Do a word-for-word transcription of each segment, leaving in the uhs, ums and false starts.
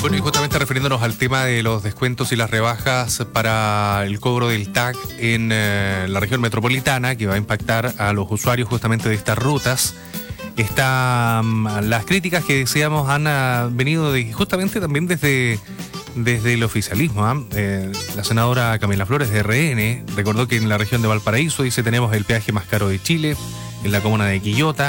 Bueno, y justamente refiriéndonos al tema de los descuentos y las rebajas para el cobro del T A C en eh, la región metropolitana, que va a impactar a los usuarios justamente de estas rutas, están um, las críticas que decíamos han uh, venido de, justamente también desde, desde el oficialismo. ¿eh? Eh, la senadora Camila Flores de R N recordó que en la región de Valparaíso, dice, tenemos el peaje más caro de Chile, en la comuna de Quillota.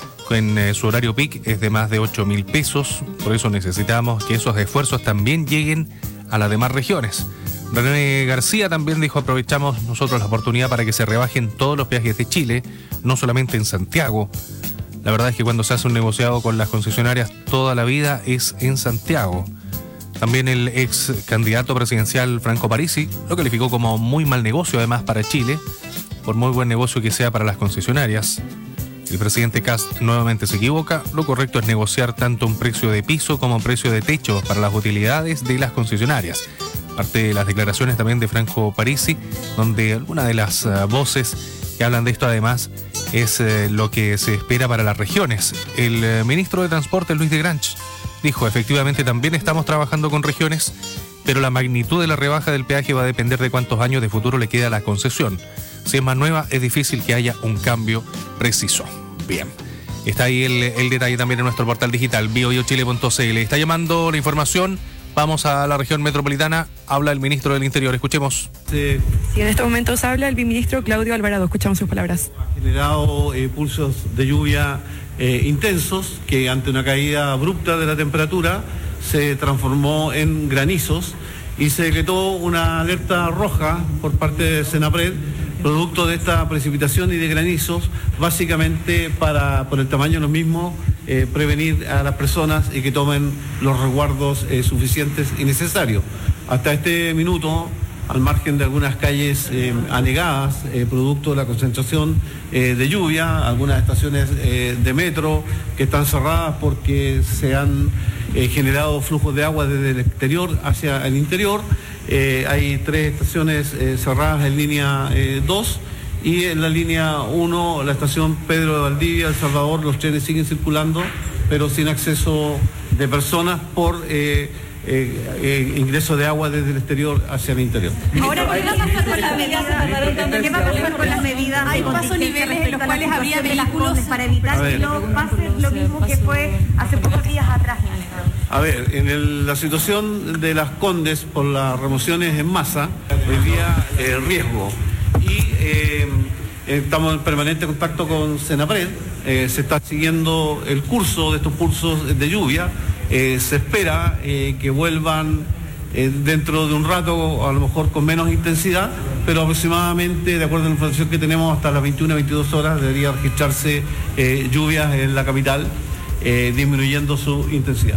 En eh, su horario peak es de más de ocho mil pesos, por eso necesitamos que esos esfuerzos también lleguen a las demás regiones. René García también dijo, aprovechamos nosotros la oportunidad para que se rebajen todos los peajes de Chile, no solamente en Santiago. La verdad es que cuando se hace un negociado con las concesionarias, toda la vida es en Santiago. También el ex candidato presidencial Franco Parisi lo calificó como muy mal negocio, además para Chile, por muy buen negocio que sea para las concesionarias. El presidente Kast nuevamente se equivoca. Lo correcto es negociar tanto un precio de piso como un precio de techo para las utilidades de las concesionarias. Parte de las declaraciones también de Franco Parisi, donde alguna de las uh, voces que hablan de esto además es uh, lo que se espera para las regiones. El uh, ministro de Transporte, Luis de Granch, dijo, efectivamente también estamos trabajando con regiones, pero la magnitud de la rebaja del peaje va a depender de cuántos años de futuro le queda a la concesión. Si es más nueva, es difícil que haya un cambio preciso. Bien, está ahí el, el detalle también en nuestro portal digital, bio bio chile punto c l. Está llamando la información, vamos a la región metropolitana, habla el ministro del Interior, escuchemos. Sí, sí en estos momentos habla el viceministro Claudio Alvarado, escuchamos sus palabras. Ha generado eh, pulsos de lluvia eh, intensos que ante una caída abrupta de la temperatura se transformó en granizos y se decretó una alerta roja por parte de Senapred, producto de esta precipitación y de granizos, básicamente para, por el tamaño de los mismos, eh, prevenir a las personas y que tomen los resguardos eh, suficientes y necesarios. Hasta este minuto, al margen de algunas calles eh, anegadas, eh, producto de la concentración eh, de lluvia, algunas estaciones eh, de metro que están cerradas porque se han eh, generado flujos de agua desde el exterior hacia el interior. Eh, hay tres estaciones eh, cerradas en línea eh, dos y en la línea uno, la estación Pedro de Valdivia, El Salvador, los trenes siguen circulando, pero sin acceso de personas por eh, eh, eh, ingreso de agua desde el exterior hacia el interior. Ahora, ¿qué va a pasar con las medidas? ¿Qué va a pasar con las medidas? Hay pasos niveles en los cuales habría vehículos para evitar que no pase lo mismo que fue hace pocos días atrás. A ver, en el, la situación de las Condes por las remociones en masa, hoy día eh, riesgo. Y eh, estamos en permanente contacto con Senapred, eh, se está siguiendo el curso de estos pulsos de lluvia, eh, se espera eh, que vuelvan eh, dentro de un rato, a lo mejor con menos intensidad, pero aproximadamente, de acuerdo a la información que tenemos, hasta las veintiuna, veintidós horas debería registrarse eh, lluvias en la capital. Eh, disminuyendo su intensidad.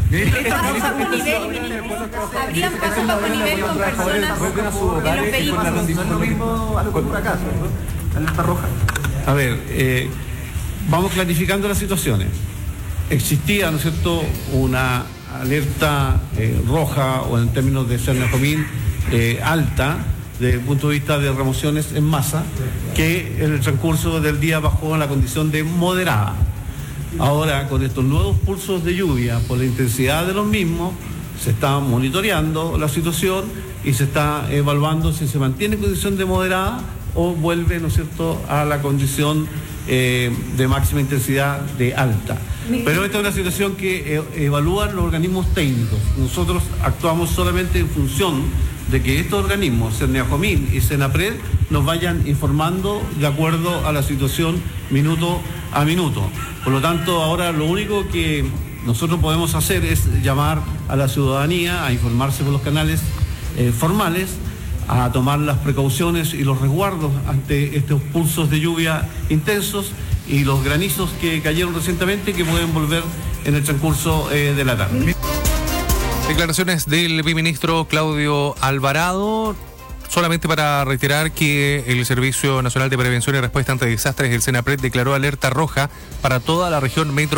¿Habrían pasos bajo nivel con personas en los vehículos? No es lo mismo a lo que ocurre acá, ¿no? Alerta roja. A ver, eh, vamos clarificando las situaciones. Existía, ¿no es cierto?, una alerta eh, roja o en términos de Senapred eh, alta, desde el punto de vista de remociones en masa, que en el transcurso del día bajó en la condición de moderada. Ahora, con estos nuevos pulsos de lluvia, por la intensidad de los mismos, se está monitoreando la situación y se está evaluando si se mantiene en condición de moderada o vuelve, ¿no es cierto?, a la condición eh, de máxima intensidad de alta. Pero esta es una situación que eh, evalúan los organismos técnicos. Nosotros actuamos solamente en función de que estos organismos, Cerneajomín y Senapred, nos vayan informando de acuerdo a la situación minuto a minuto. Por lo tanto, ahora lo único que nosotros podemos hacer es llamar a la ciudadanía a informarse por los canales eh, formales, a tomar las precauciones y los resguardos ante estos pulsos de lluvia intensos y los granizos que cayeron recientemente que pueden volver en el transcurso eh, de la tarde. Declaraciones del viceministro Claudio Alvarado. Solamente para reiterar que el Servicio Nacional de Prevención y Respuesta ante Desastres, el Senapred, declaró alerta roja para toda la región metro